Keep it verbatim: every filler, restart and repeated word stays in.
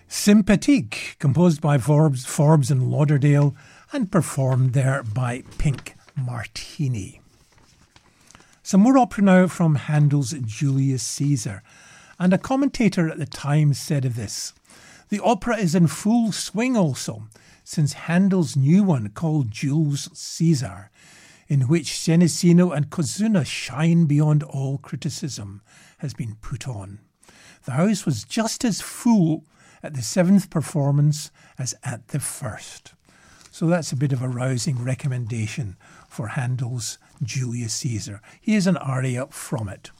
Sympathique, composed by Forbes, Forbes and Lauderdale and performed there by Pink Martini. Some more opera now from Handel's Julius Caesar, and a commentator at the time said of this, "The opera is in full swing also, since Handel's new one called Jules Caesar, in which Senesino and Kozuna shine beyond all criticism, has been put on. The house was just as full at the seventh performance as at the first." So that's a bit of a rousing recommendation for Handel's Julius Caesar. Here's an aria from it.